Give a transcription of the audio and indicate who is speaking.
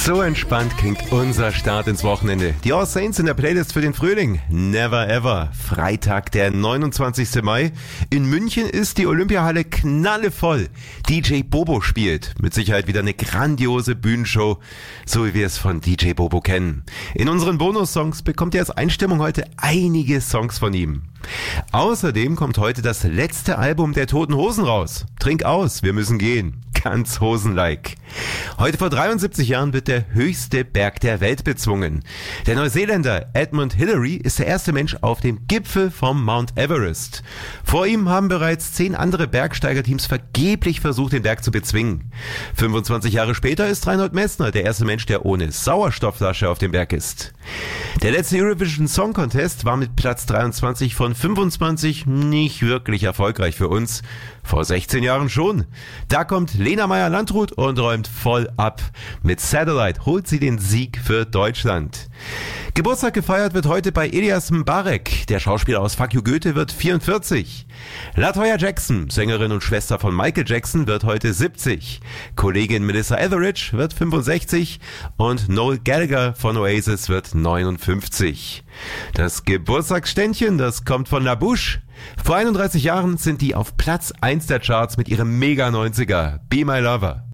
Speaker 1: So entspannt klingt unser Start ins Wochenende. Die All Saints in der Playlist für den Frühling. Never ever. Freitag, der 29. Mai. In München ist die Olympiahalle knallevoll. DJ Bobo spielt. Mit Sicherheit wieder eine grandiose Bühnenshow, so wie wir es von DJ Bobo kennen. In unseren Bonus-Songs bekommt ihr als Einstimmung heute einige Songs von ihm. Außerdem kommt heute das letzte Album der Toten Hosen raus. Trink aus, wir müssen gehen. Ganz hosenlike. Heute vor 73 Jahren wird der höchste Berg der Welt bezwungen. Der Neuseeländer Edmund Hillary ist der erste Mensch auf dem Gipfel vom Mount Everest. Vor ihm haben bereits 10 andere Bergsteigerteams vergeblich versucht, den Berg zu bezwingen. 25 Jahre später ist Reinhold Messner der erste Mensch, der ohne Sauerstoffflasche auf dem Berg ist. Der letzte Eurovision Song Contest war mit Platz 23 von 25 nicht wirklich erfolgreich für uns. Vor 16 Jahren schon. Da kommt Lena Meyer-Landrut und räumt voll ab. Mit Satellite holt sie den Sieg für Deutschland. Geburtstag gefeiert wird heute bei Elias Mbarek. Der Schauspieler aus Fuck You Goethe wird 44. LaToya Jackson, Sängerin und Schwester von Michael Jackson, wird heute 70. Kollegin Melissa Etheridge wird 65 und Noel Gallagher von Oasis wird 59. Das Geburtstagsständchen, das kommt von La Bouche. Vor 31 Jahren sind die auf Platz 1 der Charts mit ihrem Mega-90er Be My Lover.